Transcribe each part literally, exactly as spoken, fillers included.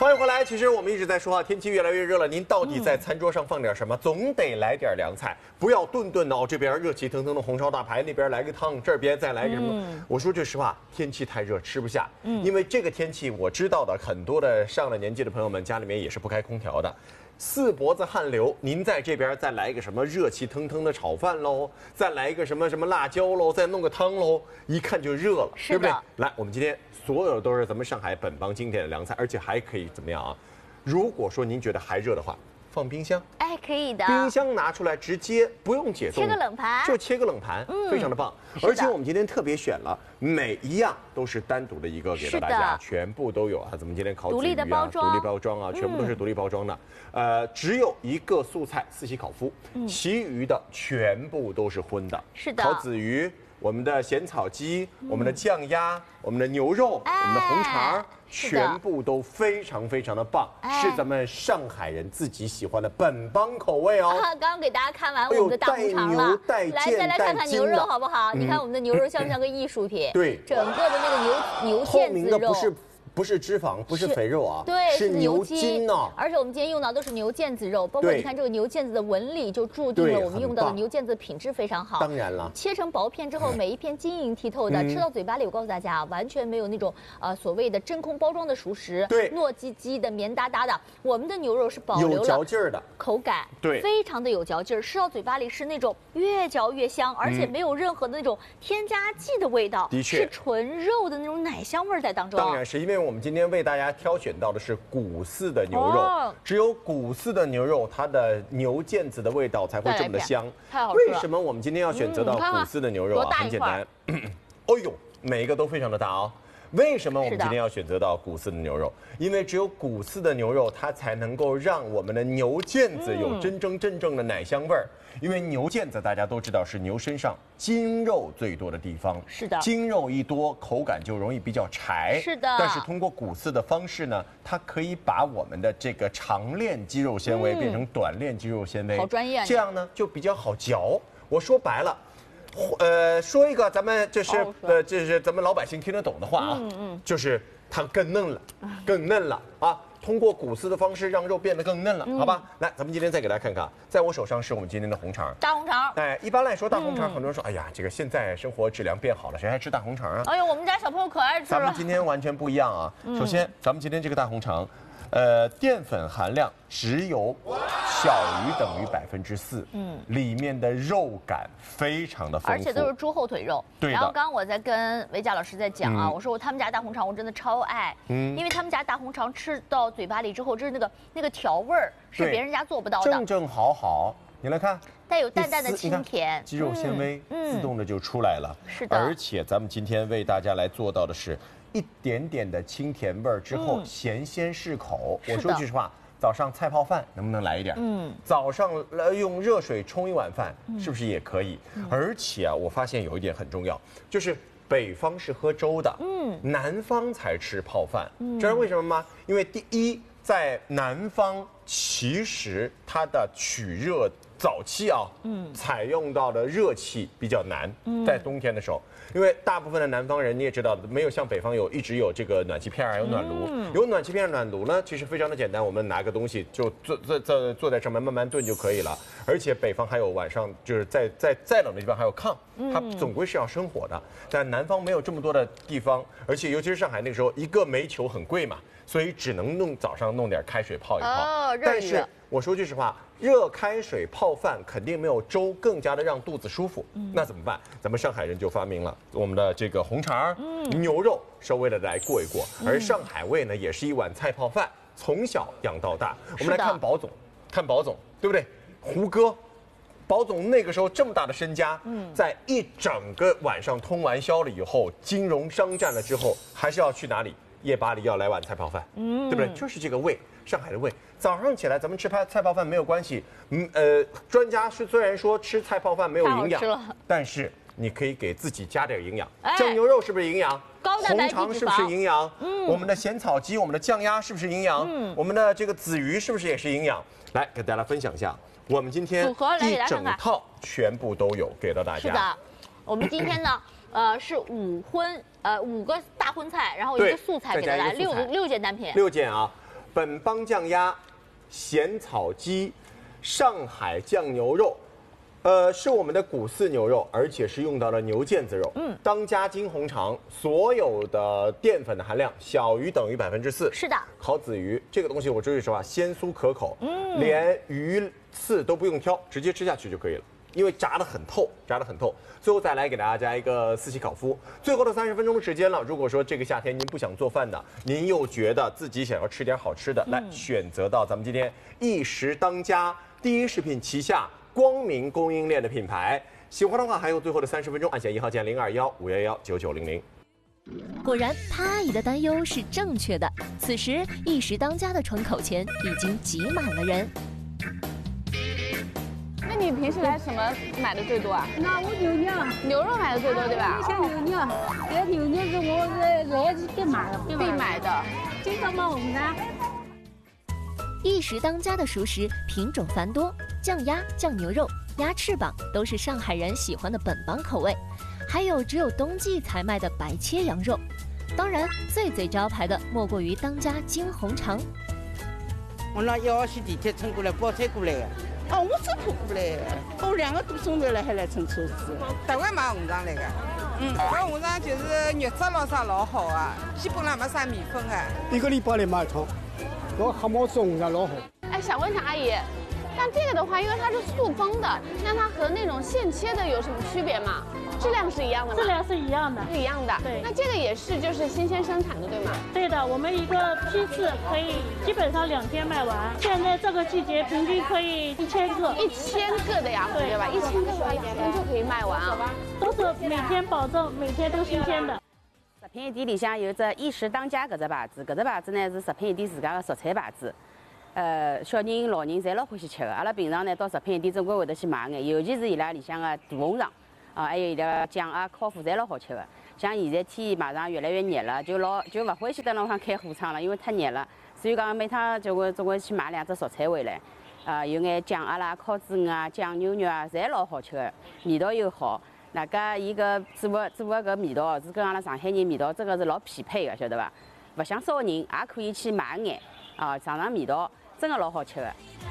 欢迎回来。其实我们一直在说啊，天气越来越热了，您到底在餐桌上放点什么？嗯、总得来点凉菜，不要顿顿的哦，这边热气腾腾的红烧大排，那边来个汤，这边再来个什么？嗯、我说句实话，天气太热，吃不下。嗯，因为这个天气，我知道的很多的上了年纪的朋友们，家里面也是不开空调的。 四脖子汗流，您在这边再来一个什么热气腾腾的炒饭喽，再来一个什么什么辣椒喽，再弄个汤喽，一看就热了，对不对？来，我们今天所有都是咱们上海本帮经典的凉菜，而且还可以怎么样啊？如果说您觉得还热的话，放冰箱， 哎，可以的。 冰箱拿出来直接不用解冻， 切个冷盘， 就切个冷盘，嗯、非常的棒。而且我们今天特别选了每一样都是单独的一个给到大家，全部都有啊。咱们今天烤独立的包装， 独立包装啊，全部都是独立包装的。嗯、呃，只有一个素菜四喜烤麸，嗯、其余的全部都是荤的。 是的， 烤子鱼。 我们的咸草鸡、我们的酱鸭、我们的牛肉、我们的红肠，全部都非常非常的棒，是咱们上海人自己喜欢的本帮口味哦。 刚刚给大家看完我们的大红肠了，来再来看看牛肉好不好？你看我们的牛肉像不像个艺术品？ 对， 整个的那个牛牛腱子肉。 不是脂肪，不是肥肉啊， 对， 是牛筋呢。 而且我们今天用到都是牛腱子肉，包括你看这个牛腱子的纹理，就注定了我们用到的牛腱子品质非常好。 当然了， 切成薄片之后，每一片晶莹剔透的，吃到嘴巴里，我告诉大家啊，完全没有那种呃所谓的真空包装的熟食， 对， 糯叽叽的、绵哒哒的。我们的牛肉是保留了有嚼劲儿的口感， 对， 非常的有嚼劲儿，吃到嘴巴里是那种越嚼越香，而且没有任何的那种添加剂的味道， 的确是纯肉的那种奶香味儿在当中。 当然是因为我们今天为大家 挑选到的是骨饲的牛肉，哦、只有骨饲的牛肉，它的牛腱子的味道才会这么的香。 太好吃了！ 为什么我们今天要选择到骨饲的牛肉啊？嗯、很简单，哦呦，每一个都非常的大哦。为什么我们今天要选择到骨饲的牛肉？因为只有骨饲的牛肉，它才能够让我们的牛腱子有真真正正的奶香味儿。嗯 因为牛腱子大家都知道是牛身上筋肉最多的地方， 是的， 筋肉一多，口感就容易比较柴， 是的。 但是通过骨饲的方式呢，它可以把我们的这个长链肌肉纤维变成短链肌肉纤维， 好专业， 这样呢就比较好嚼。我说白了，呃，说一个咱们就是呃，这是咱们老百姓听得懂的话啊，嗯嗯，就是它更嫩了，更嫩了啊。 通过骨饲的方式让肉变得更嫩了，嗯、好吧？来，咱们今天再给大家看看，在我手上是我们今天的红肠， 大红肠。 哎，一般来说大红肠，很多人说，嗯、哎呀，这个现在生活质量变好了，谁还吃大红肠啊？ 哎呦，我们家小朋友可爱吃了。 咱们今天完全不一样啊！嗯、首先，咱们今天这个大红肠，呃，淀粉含量只有小于等于百分之四，嗯，里面的肉感非常的丰富， 而且都是猪后腿肉。 对。 然后刚刚我在跟维嘉老师在讲啊，嗯、我说我他们家大红肠我真的超爱，嗯，因为他们家大红肠吃到嘴巴里之后，就是那个那个调味儿是别人家做不到的， 正正好好。你来看， 带有淡淡的清甜， 肌肉纤维自动的就出来了。 是的。 而且咱们今天为大家来做到的是。 一点点的清甜味儿之后，咸鲜适口。我说句实话，早上菜泡饭能不能来一点？嗯，早上来用热水冲一碗饭，是不是也可以？而且啊，我发现有一点很重要，就是北方是喝粥的，嗯，南方才吃泡饭。知道为什么吗？因为第一，在南方其实它的取热早期啊，嗯，采用到的热气比较难，在冬天的时候。 因为大部分的南方人你也知道，没有像北方有一直有这个暖气片啊，有暖炉。嗯、有暖气片、暖炉呢，其实非常的简单，我们拿个东西就坐坐坐坐在上面慢慢炖就可以了。而且北方还有晚上就是在在再冷的地方还有炕，它总归是要生火的。但南方没有这么多的地方，而且尤其是上海那个时候，一个煤球很贵嘛，所以只能弄早上弄点开水泡一泡。哦，但是我说句实话。 热开水泡饭肯定没有粥更加的让肚子舒服，嗯、那怎么办？咱们上海人就发明了我们的这个红肠、嗯、牛肉，稍微的来过一过。嗯、而上海味呢，也是一碗菜泡饭，从小养到大。我们来看宝总，看宝总，对不对？胡歌，宝总那个时候这么大的身家，嗯、在一整个晚上通完宵了以后，金融商战了之后，还是要去哪里？夜巴黎要来碗菜泡饭，嗯，对不对？就是这个味。 上海的味，早上起来咱们吃菜菜泡饭没有关系。嗯呃，专家是虽然说吃菜泡饭没有营养，但是你可以给自己加点营养。酱牛肉是不是营养？ 高蛋白红肠是不是营养？嗯，我们的咸草鸡、我们的酱鸭是不是营养？嗯，我们的这个子鱼是不是也是营养？来给大家分享一下，我们今天一整套全部都有给到大家。 是的，我们今天呢。呃，是五荤，呃，五个大荤菜，然后一个素菜给大家，六六件单品。 六件啊。 本帮酱鸭、咸草鸡、上海酱牛肉。 呃，是我们的谷饲牛肉，而且是用到了牛腱子肉。嗯，当家金红肠，所有的淀粉的含量小于等于百分之四。 是的，烤子鱼这个东西，我说句实话，鲜酥可口，嗯，连鱼刺都不用挑，直接吃下去就可以了，因为炸得很透，炸得很透。最后再来给大家加一个四喜烤麸。最后的三十分钟的时间了，如果说这个夏天您不想做饭的，您又觉得自己想要吃点好吃的，嗯、来选择到咱们今天一时当家第一食品旗下。 光明供应链的品牌，喜欢的话还有最后的三十分钟，按下一号键零二幺五幺幺九九零零。 果然，他阿姨的担忧是正确的。此时，一时当家的窗口前已经挤满了人。 那你平时来什么买的最多啊？ 那我牛肉， 牛肉买的最多，对吧？ 像牛肉，这牛肉是我是来是必买的， 必买的。 经常买红烧。 一时当家的熟食品种繁多，酱鸭、酱牛肉、鸭翅膀都是上海人喜欢的本帮口味，还有只有冬季才卖的白切羊肉。当然，最最招牌的莫过于当家金红肠。 我拿一号线地铁乘过来，包车过来的。哦，我走路过来的，我两个多钟头了还来乘车子。 台湾买红肠来的。嗯，这红肠就是肉质老啥老好啊，基本上没啥米粉啊。 一个礼拜来买一趟。 我黑毛吃红肠老好。 哎，想问一下阿姨，像这个的话，因为它是塑封的，那它和那种现切的有什么区别吗？质量是一样的吗？ 质量是一样的， 是一样的。对，那这个也是就是新鲜生产的，对吗？ 对的，我们一个批次可以基本上两天卖完。现在这个季节平均可以一千个， 一千个的呀，对吧？一千个的话，一天就可以卖完啊。 都是每天保证每天都新鲜的。 食品店里向有只一时当家搿只牌子，搿只牌子呢是食品店自家的蔬菜牌子。呃，小人、老人侪老欢喜吃的。阿拉平常呢到食品店总归会得去买眼，尤其是伊拉里向的大红肠，啊，还有伊拉酱啊、烤麸侪老好吃的。像现在天马上越来越热了，就老就勿欢喜在路上开火窗了，因为太热了。所以讲每趟就会总归去买两只蔬菜回来，啊，有眼酱鸭啦、烤子鱼啊、酱牛肉啊，侪老好吃的，味道又好。 那个伊个做个做个搿味道是跟阿拉上海人味道，真个是老匹配的，晓得伐？勿想烧人也可以去买眼啊，尝尝味道，真个老好吃的。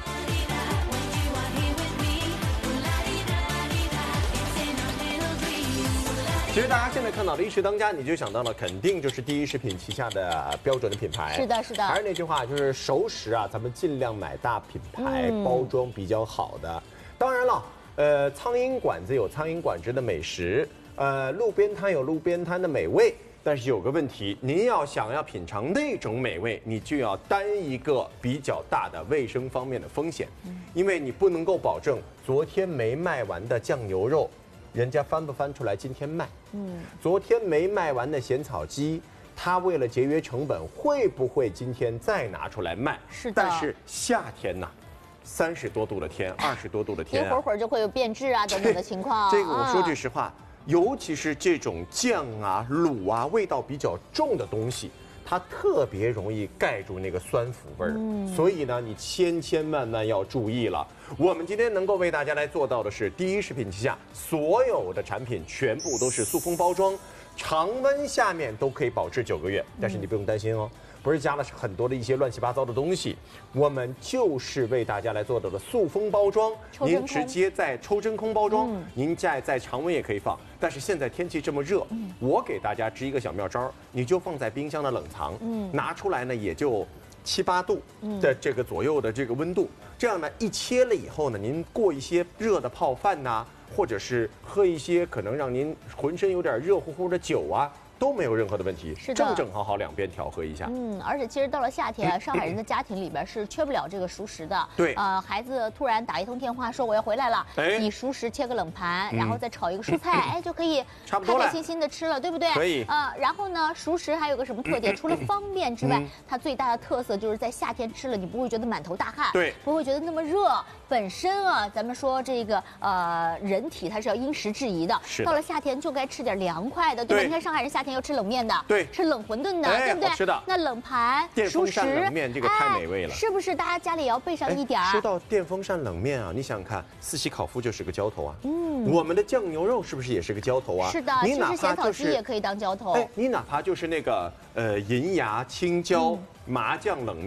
其实大家现在看到的一时当家，你就想到了，肯定就是第一食品旗下的标准的品牌。 是的，是的。 还是那句话，就是熟食啊，咱们尽量买大品牌，嗯、包装比较好的。当然了。 呃，苍蝇馆子有苍蝇馆子的美食，呃，路边摊有路边摊的美味，但是有个问题，您要想要品尝那种美味，你就要担一个比较大的卫生方面的风险，因为你不能够保证昨天没卖完的酱牛肉，人家翻不翻出来今天卖，嗯，昨天没卖完的咸草鸡，他为了节约成本，会不会今天再拿出来卖？ 是的， 但是夏天呐。 三十多度的天，二十多度的天、啊， 一会儿会儿就会有变质啊等等的情况。 这个我说句实话，尤其是这种酱啊、卤啊，味道比较重的东西，它特别容易盖住那个酸腐味儿。嗯，所以呢，你千千万万要注意了。我们今天能够为大家来做到的是，第一食品旗下所有的产品全部都是塑封包装，常温下面都可以保质九个月。但是你不用担心哦。 不是加了很多的一些乱七八糟的东西，我们就是为大家来做到的塑封包装。您直接在抽真空包装，嗯、您在在常温也可以放。但是现在天气这么热，嗯、我给大家支一个小妙招，你就放在冰箱的冷藏，嗯、拿出来呢也就七八度的这个左右的这个温度。嗯、这样呢一切了以后呢，您过一些热的泡饭呐、啊，或者是喝一些可能让您浑身有点热乎乎的酒啊。 都没有任何的问题， 是的， 正正好好两边调和一下。 嗯，而且其实到了夏天啊，上海人的家庭里边是缺不了这个熟食的。 对， 呃，孩子突然打一通电话说我要回来了，哎，你熟食切个冷盘，然后再炒一个蔬菜，哎，就可以差不多开开心心的吃了，对不对？ 可以。 呃，然后呢，熟食还有个什么特点？除了方便之外，它最大的特色就是在夏天吃了，你不会觉得满头大汗， 对， 不会觉得那么热。本身啊，咱们说这个呃，人体它是要因时制宜的， 是到了夏天就该吃点凉快的，对吧？你看上海人夏天要吃冷面的。 对， 吃冷馄饨的， 哎、 对不对？ 是的。 那冷盘、熟食、 冷面，这个太美味了、 哎，是不是？大家家里也要备上一点儿。 说到电风扇冷面啊，你想想看，四喜烤麸就是个浇头啊。嗯。我们的酱牛肉是不是也是个浇头啊？ 是的，其实咸草鸡也可以当浇头。 哎，你哪怕就是那个呃银芽青椒、嗯、麻酱冷面。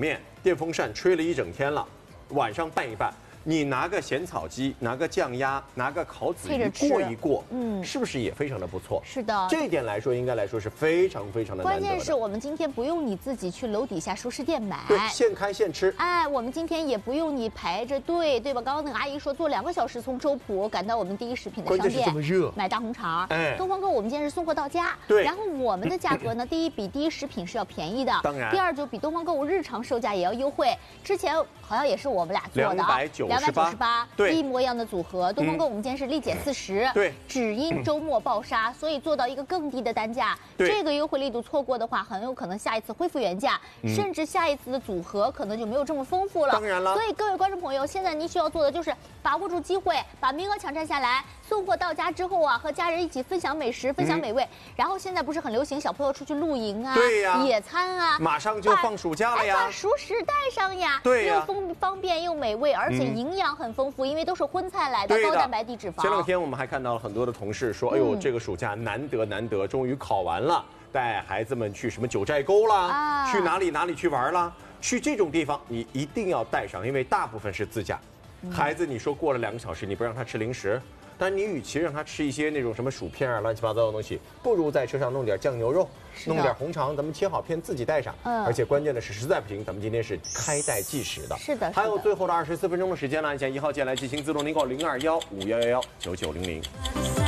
电风扇吹了一整天了，晚上拌一拌。 你拿个咸草鸡，拿个酱鸭，拿个烤子鱼过一过，嗯，是不是也非常的不错？ 是的， 这一点来说，应该来说是非常非常的难得的。 关键是我们今天不用你自己去楼底下熟食店买， 对，现开现吃。 哎，我们今天也不用你排着队，对吧？刚刚那个阿姨说坐两个小时从周浦赶到我们第一食品的商店，买大红肠。哎，东方哥，我们今天是送货到家， 对。 然后我们的价格呢，第一比第一食品是要便宜的， 当然。 第二就比东方购物日常售价也要优惠。之前好像也是我们俩做的， 两百九十八。 对，一模一样的组合，东方购我们今天是立减四十， 对， 只因周末暴杀，所以做到一个更低的单价。这个优惠力度错过的话，很有可能下一次恢复原价，甚至下一次的组合可能就没有这么丰富了。 当然了， 所以各位观众朋友，现在您需要做的就是把握住机会，把名额抢占下来。送货到家之后啊，和家人一起分享美食，分享美味。然后现在不是很流行小朋友出去露营啊， 对呀， 野餐啊， 马上就放暑假了呀， 把熟食带上呀， 对呀， 又方方便又美味，而且营养很丰富。 因为都是荤菜来的，高蛋白低脂肪。 前两天我们还看到了很多的同事说：“哎呦，这个暑假难得难得，终于考完了，带孩子们去什么九寨沟啦，啊、去哪里哪里去玩啦？去这种地方你一定要带上，因为大部分是自驾。嗯、孩子，你说过了两个小时，你不让他吃零食，但你与其让他吃一些那种什么薯片啊、乱七八糟的东西，不如在车上弄点酱牛肉，弄点红肠，咱们切好片自己带上。嗯，而且关键的是，实在不行，咱们今天是开袋计时的。 是的， 还有最后的二十四分钟的时间了，按下一号键来进行自动订购零二幺五幺幺幺九九零零。